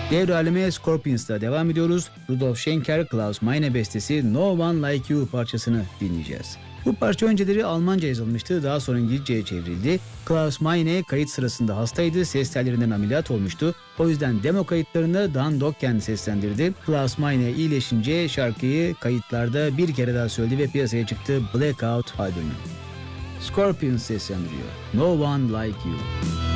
Devraleme Scorpions'ta devam ediyoruz. Rudolf Schenker, Klaus Meine bestesi No One Like You parçasını dinleyeceğiz. Bu parça önceleri Almanca yazılmıştı, daha sonra İngilizceye çevrildi. Klaus Meine kayıt sırasında hastaydı, ses tellerinden ameliyat olmuştu. O yüzden demo kayıtlarını Dan Dokken seslendirdi. Klaus Meine iyileşince şarkıyı kayıtlarda bir kere daha söyledi ve piyasaya çıktı Blackout albümü. Scorpions seslendiriyor No One Like You.